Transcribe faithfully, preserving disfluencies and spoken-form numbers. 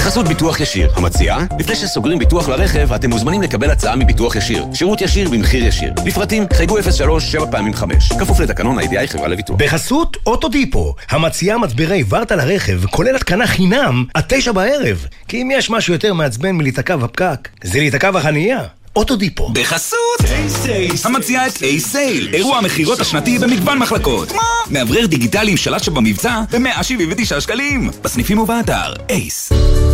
בחסות ביטוח ישיר, המציעה, לפני שסוגרים ביטוח לרכב, אתם מוזמנים לקבל הצעה מביטוח ישיר. שירות ישיר במחיר ישיר. לפרטים, חייגו אפס שלוש שבע פעמים חמש. כפוף לתקנון ה-איי די איי חברה לביטוח. בחסות אוטודיפו, המציעה מצברי ורטה לרכב, כולל התקנה חינם, עד תשע בערב. כי אם יש משהו יותר מעצבן מלהיתקע בפקק, זה להיתקע בחנייה. אוטודיפו. בחסות A-Sale, המציעה את A-Sale, אירוע המחירות השנתי במגוון מחלקות. מה? מאוורר דיגיטלי עם שלט שבמבצע ב-מאה שבעים ותשעה שקלים. בסניפים ובאתר, אייס.